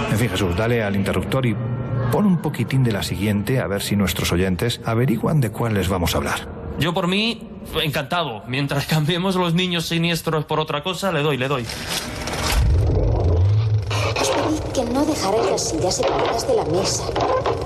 En fin, Jesús, dale al interruptor y pon un poquitín de la siguiente a ver si nuestros oyentes averiguan de cuál les vamos a hablar. Yo por mí, encantado. Mientras cambiemos los niños siniestros por otra cosa, le doy. Os pedí que no dejarais las sillas separadas de la mesa.